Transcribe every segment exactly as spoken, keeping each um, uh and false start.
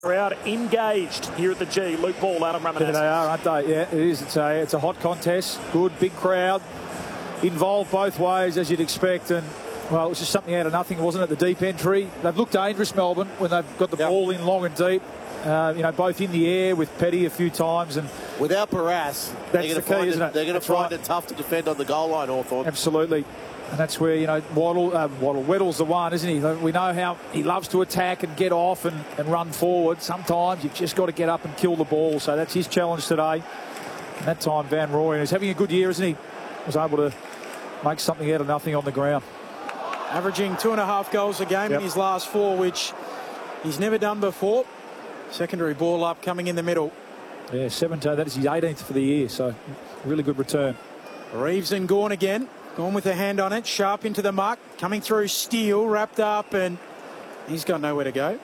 Crowd engaged here at the G. Luke Ball, Adam Ramanathan. Yeah, they are, aren't they? Yeah, it is. It's a, it's a hot contest. Good, big crowd. Involved both ways, as you'd expect. And, well, it was just something out of nothing, wasn't it? The deep entry. They've looked dangerous, Melbourne, when they've got the yep. ball in long and deep. Uh, you know, both in the air with Petty a few times. And without Barrass, that's the key, isn't it? They're going to find right. it tough to defend on the goal line, Hawthorn. Absolutely. And that's where, you know, Waddle, uh, Waddle, Weddle's the one, isn't he? We know how he loves to attack and get off and, and run forward. Sometimes you've just got to get up and kill the ball. So that's his challenge today. And that time, Van Rooyen is having a good year, isn't he? Was able to make something out of nothing on the ground. Averaging two and a half goals a game yep. in his last four, which he's never done before. Secondary ball up, coming in the middle. Yeah, seventeen. That is his eighteenth for the year. So really good return. Reeves and Gawn again. Gone with a hand on it, sharp into the muck, coming through Steele, wrapped up, and he's got nowhere to go.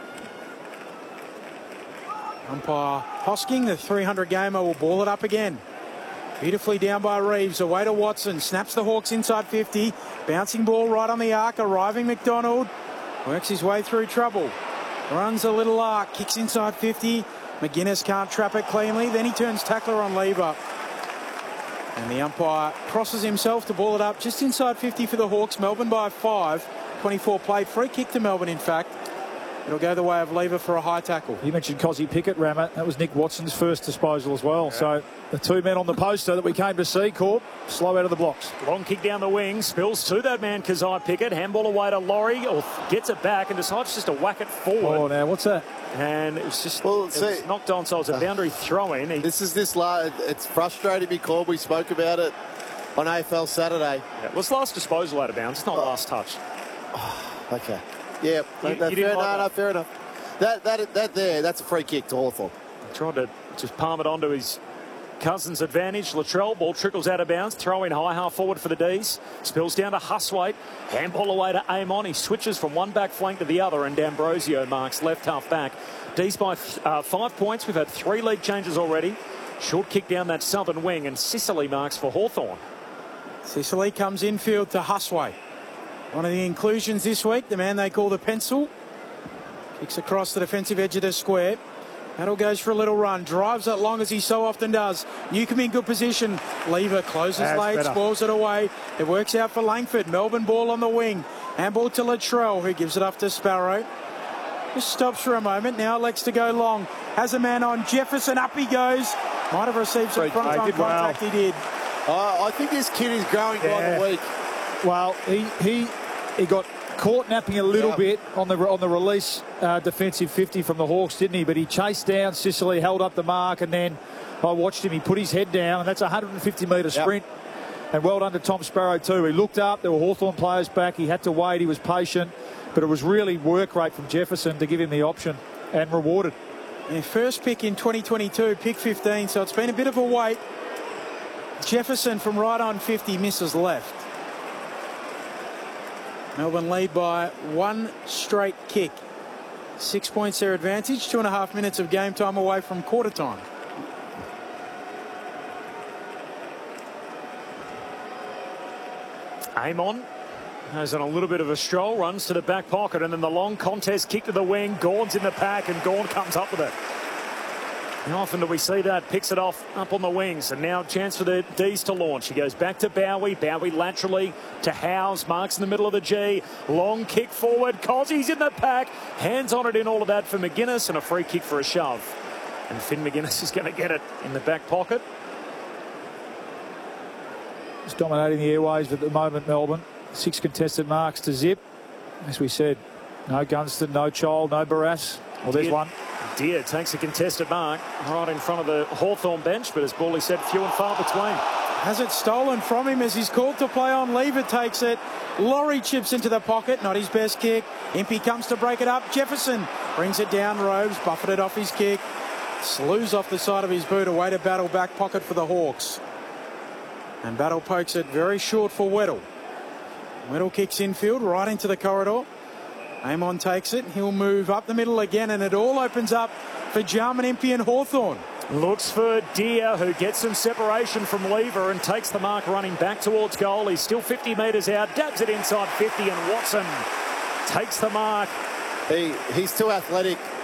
Umpire Hosking, the three hundred gamer, will ball it up again. Beautifully down by Reeves, away to Watson, snaps the Hawks inside fifty, bouncing ball right on the arc, arriving McDonald, works his way through trouble, runs a little arc, kicks inside fifty, McGuinness can't trap it cleanly, then he turns tackler on Lever. And the umpire crosses himself to ball it up just inside fifty for the Hawks. Melbourne by five. twenty-four played. Free kick to Melbourne, in fact. It'll go the way of Lever for a high tackle. You mentioned Cozzy Pickett, Rammer. That was Nick Watson's first disposal as well. Yeah. So the two men on the poster that we came to see, Corp, slow out of the blocks. Long kick down the wing. Spills to that man, Cozzy Pickett. Handball away to Laurie, or gets it back and decides just to whack it forward. Oh, now, what's that? And it was just well, it was knocked on, so it was a boundary throw-in. This is this last, it's frustrating because we spoke about it on A F L Saturday. Yeah, it was last disposal out of bounds. It's not oh. last touch. Oh, okay. Yeah, you, that, you fair, like no, that? no, fair enough. That, that, that there, that's a free kick to Hawthorn. Tried to just palm it onto his cousin's advantage. Latrell, ball trickles out of bounds. Throw in high, half forward for the D's. Spills down to Huswaite. Handball away to Amon. He switches from one back flank to the other, and D'Ambrosio marks left half back. D's by uh, five points. We've had three league changes already. Short kick down that southern wing, and Sicily marks for Hawthorn. Sicily comes infield to Huswaite. One of the inclusions this week, the man they call the pencil. Kicks across the defensive edge of the square. Battle goes for a little run. Drives it long as he so often does. Newcombe in good position. Lever closes That's late, better. Spoils it away. It works out for Langford. Melbourne ball on the wing. Handball to Latrell, who gives it off to Sparrow. Just stops for a moment. Now elects to go long. Has a man on Jefferson. Up he goes. Might have received some front on contact. Well. He did. Uh, I think this kid is growing yeah. by the week. Well, he he he got caught napping a little yep. bit on the on the release uh, defensive fifty from the Hawks, didn't he? But he chased down Sicily, held up the mark, and then I watched him. He put his head down, and that's a one hundred fifty metre sprint. Yep. And well done to Tom Sparrow too. He looked up. There were Hawthorn players back. He had to wait. He was patient, but it was really work rate from Jefferson to give him the option, and rewarded. Yeah, first pick in twenty twenty-two, pick fifteen. So it's been a bit of a wait. Jefferson from right on fifty misses left. Melbourne lead by one straight kick. Six points their advantage. Two and a half minutes of game time away from quarter time. Amon has on a little bit of a stroll, runs to the back pocket, and then the long contest kick to the wing. Gawn's in the pack, and Gawn comes up with it. How often do we see that? Picks it off up on the wings, and now chance for the D's to launch. He goes back to Bowie. Bowie laterally to Howes. Marks in the middle of the G. Long kick forward. Cozzy's in the pack. Hands on it in all of that for McGuinness, and a free kick for a shove. And Finn McGuinness is going to get it in the back pocket. He's dominating the airways at the moment, Melbourne. Six contested marks to zip. As we said, no Gunston, no Child, no Barrass. Well, there's Deer, one. Deer takes a contested mark right in front of the Hawthorn bench, but as Bawley said, few and far between. Has it stolen from him as he's called to play on. Lever takes it. Laurie chips into the pocket. Not his best kick. Impey comes to break it up. Jefferson brings it down. Robes buffeted off his kick. Slews off the side of his boot. Away to Battle, back pocket for the Hawks. And Battle pokes it very short for Weddle. Weddle kicks infield right into the corridor. Amon takes it. He'll move up the middle again, and it all opens up for Jarman, Impey and Hawthorn. Looks for Deer, who gets some separation from Lever and takes the mark running back towards goal. He's still fifty metres out, dabs it inside fifty, and Watson takes the mark. He, he's too athletic.